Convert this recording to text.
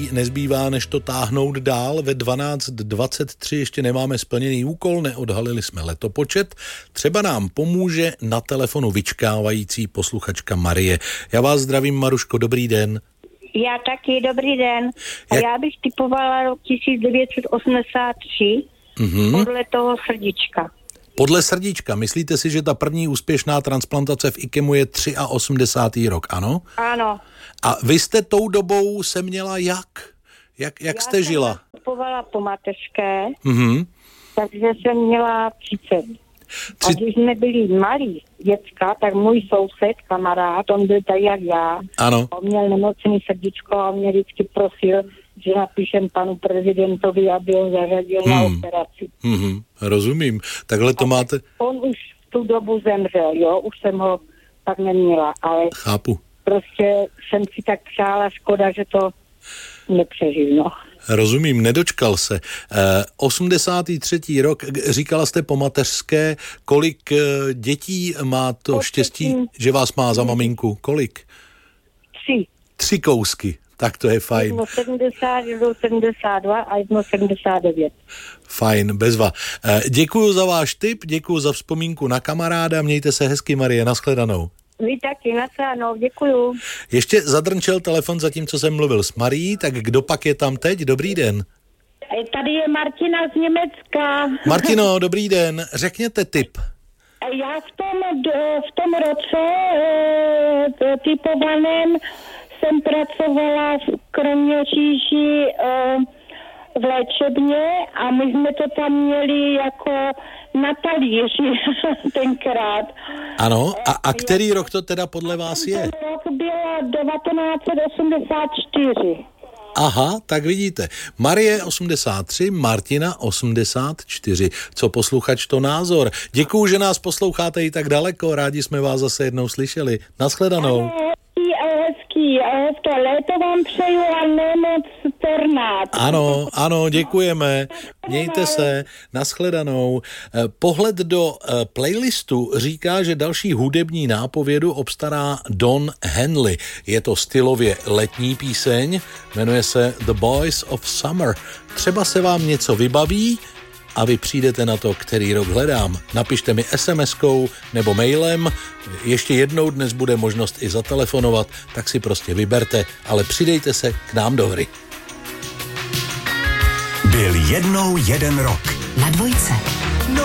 Nezbývá, než to táhnout dál. Ve 12:23 ještě nemáme splněný úkol, neodhalili jsme letopočet. Třeba nám pomůže na telefonu vyčkávající posluchačka Marie. Já vás zdravím, Maruško, dobrý den. Já taky, dobrý den. A já bych typovala rok 1983 podle toho srdíčka. Podle srdíčka. Myslíte si, že ta první úspěšná transplantace v IKEMu je 83. rok, ano? Ano. A vy jste tou dobou se měla jak? Jak jste žila? Já jsem typovala po mateřské, takže jsem měla 30. A když jsme byli malí děcka, tak můj soused, kamarád, on byl tak jak já. Ano. On měl nemocný srdíčko a mě vždycky prosil, že napíšem panu prezidentovi, aby ho zařadil na operaci. Rozumím. Takhle to máte... On už v tu dobu zemřel, jo, už jsem ho tak neměla, ale... Chápu. Prostě jsem si tak přála, škoda, že to nepřežil, no. Rozumím, nedočkal se. 83. rok, říkala jste po mateřské, kolik dětí má to štěstí, že vás má za maminku? Kolik? 3. 3 kousky, tak to je fajn. 1,70, 1,72 a 1,79. Fajn, bezva. Děkuju za váš tip, děkuju za vzpomínku na kamaráda, mějte se hezky, Marie, nashledanou. Vy taky, nasánou, děkuju. Ještě zadrnčel telefon zatímco jsem mluvil s Marií, tak kdo pak je tam teď? Dobrý den. Tady je Martina z Německa. Martino, dobrý den, řekněte tip. Já v tom roce typovaném jsem pracovala v Kroměříži v léčebně a my jsme to tam měli jako na talíři tenkrát. Ano, a který rok to teda podle vás je? Ten rok byl 1984. Aha, tak vidíte. Marie 83, Martina 84. Co posluchač, to názor. Děkuju, že nás posloucháte i tak daleko. Rádi jsme vás zase jednou slyšeli. Nashledanou. Hezký, to léto vám přeju a nemoc tornád. Ano, děkujeme. Mějte se, nashledanou. Pohled do playlistu říká, že další hudební nápovědu obstará Don Henley. Je to stylově letní píseň, jmenuje se The Boys of Summer. Třeba se vám něco vybaví a vy přijdete na to, který rok hledám. Napište mi SMS-kou nebo mailem. Ještě jednou dnes bude možnost i zatelefonovat, tak si prostě vyberte, ale přidejte se k nám do hry. Byl jednou jeden rok. Na Dvojce.